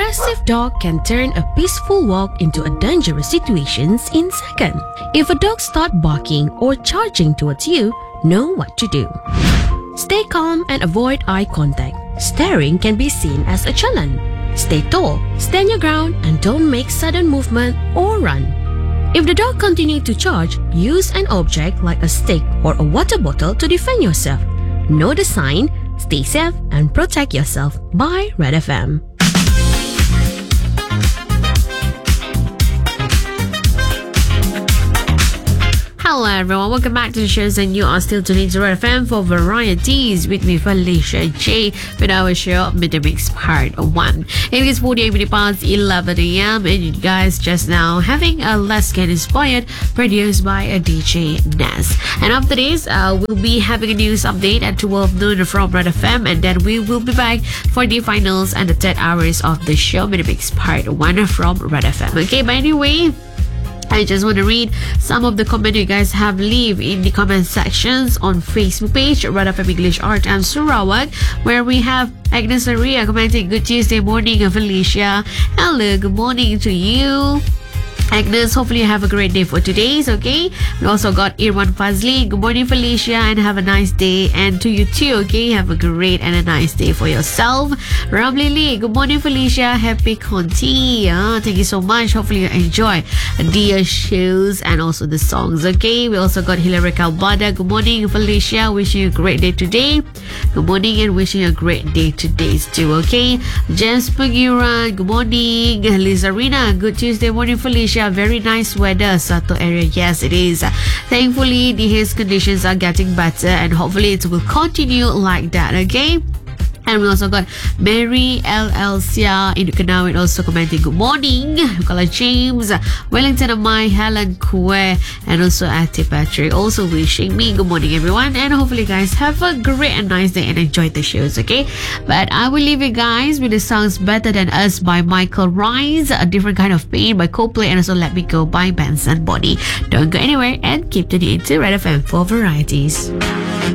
aggressive dog can turn a peaceful walk into a dangerous situation in seconds. If a dog starts barking or charging towards you, know what to do. Stay calm and avoid eye contact. Staring can be seen as a challenge. Stay tall, stand your ground, and don't make sudden movement or run. If the dog continues to charge, use an object like a stick or a water bottle to defend yourself. Know the sign, stay safe, and protect yourself. By Red FM. Hello everyone, welcome back to the shows, and you are still tuning to Red FM for varieties with me, Felicia J, with our show Midday Mix Part 1. It is 48 minutes past 11 a.m. and you guys just now having a Let's Get Inspired produced by a DJ Naz. And after this, we'll be having a news update at 12 noon from Red FM, and then we will be back for the finals and the third hours of the show Midday Mix Part 1 from Red FM. Okay, but anyway, I just want to read some of the comments you guys have leave in the comment sections on Facebook page Red FM English Art and Sarawak, where we have Agnes Maria commenting, "Good Tuesday morning, Felicia." Hello, good morning to you, Agnes. Hopefully you have a great day for today, okay? We also got Irwan Fazli. Good morning, Felicia, and have a nice day. And to you too, okay? Have a great and a nice day for yourself. Ram Lily. Good morning, Felicia. Happy Conti. Thank you so much. Hopefully you enjoy the shows and also the songs, okay? We also got Hilary Kalbada. Good morning, Felicia. Wishing you a great day today. Good morning and wishing you a great day today too, okay? James Pagira. Good morning. Lizarina. Good Tuesday morning, Felicia. Very nice weather, Sato area. Yes, it is. Thankfully, the haze conditions are getting better, and hopefully it will continue like that, okay? And we also got Mary LLC in Kanawit also commenting, "Good morning." We got James, Wellington Amai, Helen Kue, and also Ati Patrick also wishing me good morning, everyone. And hopefully you guys have a great and nice day and enjoy the shows, okay? But I will leave you guys with the songs Better Than Us by Michael Rice, A Different Kind of Pain by Coldplay, and also Let Me Go by Benson Body. Don't go anywhere and keep tuning into Red FM for varieties.